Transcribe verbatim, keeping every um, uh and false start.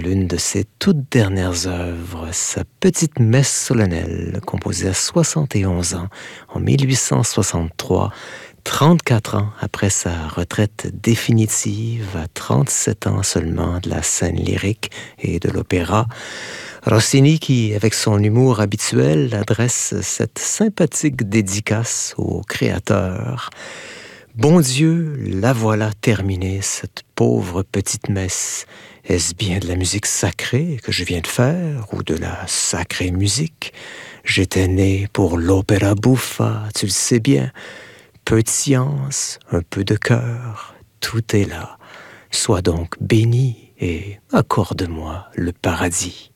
l'une de ses toutes dernières œuvres, sa petite messe solennelle, composée à soixante et onze ans, en mille huit cent soixante-trois, trente-quatre ans après sa retraite définitive, à trente-sept ans seulement de la scène lyrique et de l'opéra. Rossini qui, avec son humour habituel, adresse cette sympathique dédicace au Créateur. Bon Dieu, la voilà terminée, cette pauvre petite messe. Est-ce bien de la musique sacrée que je viens de faire, ou de la sacrée musique? J'étais né pour l'opéra buffa, tu le sais bien. Peu de science, un peu de cœur, tout est là. Sois donc béni et accorde-moi le paradis.